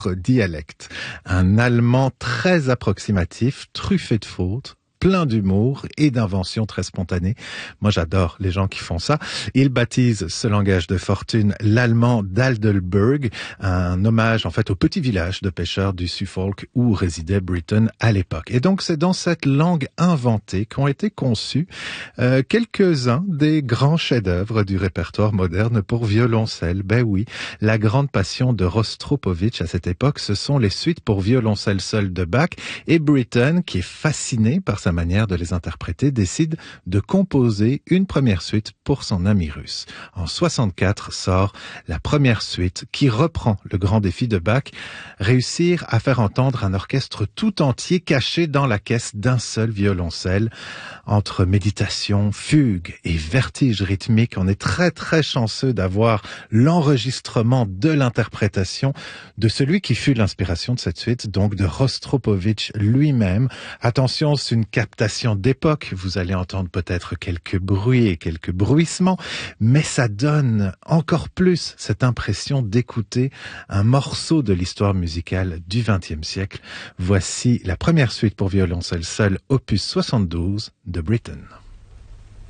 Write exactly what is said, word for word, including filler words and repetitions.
dialecte. Un allemand très approximatif, truffé de fautes, plein d'humour et d'inventions très spontanées. Moi, j'adore les gens qui font ça. Il baptise ce langage de fortune l'allemand d'Aldelberg, un hommage en fait au petit village de pêcheurs du Suffolk où résidait Britten à l'époque. Et donc, c'est dans cette langue inventée qu'ont été conçus euh, quelques-uns des grands chefs-d'œuvre du répertoire moderne pour violoncelle. Ben oui, la grande passion de Rostropovitch à cette époque, ce sont les suites pour violoncelle seul de Bach, et Britten, qui est fasciné par sa manière de les interpréter, décide de composer une première suite pour son ami russe. En soixante-quatre sort la première suite qui reprend le grand défi de Bach, réussir à faire entendre un orchestre tout entier caché dans la caisse d'un seul violoncelle. Entre méditation, fugue et vertige rythmique, on est très très chanceux d'avoir l'enregistrement de l'interprétation de celui qui fut l'inspiration de cette suite, donc de Rostropovitch lui-même. Attention, c'est une captation d'époque, vous allez entendre peut-être quelques bruits et quelques bruissements, mais ça donne encore plus cette impression d'écouter un morceau de l'histoire musicale du vingtième siècle. Voici la première suite pour violoncelle seul, opus soixante-douze de Britten.